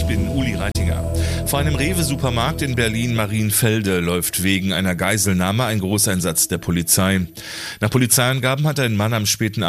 bin Uli Reitinger. Vor einem Rewe-Supermarkt in Berlin-Marienfelde läuft wegen einer Geiselnahme ein Großeinsatz der Polizei. Nach Polizeiangaben hat ein Mann am späten